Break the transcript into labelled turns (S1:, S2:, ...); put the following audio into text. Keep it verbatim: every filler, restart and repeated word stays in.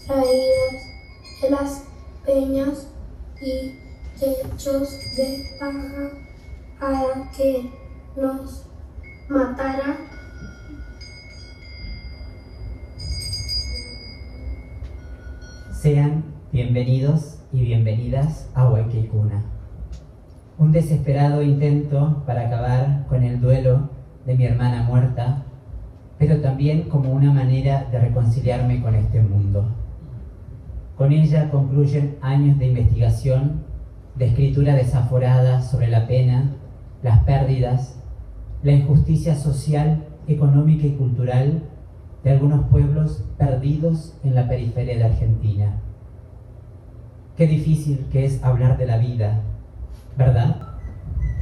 S1: traídos de las peñas y techos de paja para que nos matara.
S2: Sean bienvenidos y bienvenidas a Huayquicuna, un desesperado intento para acabar con el duelo de mi hermana muerta, pero también como una manera de reconciliarme con este mundo. Con ella concluyen años de investigación, de escritura desaforada sobre la pena, las pérdidas, la injusticia social, económica y cultural de algunos pueblos perdidos en la periferia de Argentina. Qué difícil que es hablar de la vida, ¿verdad?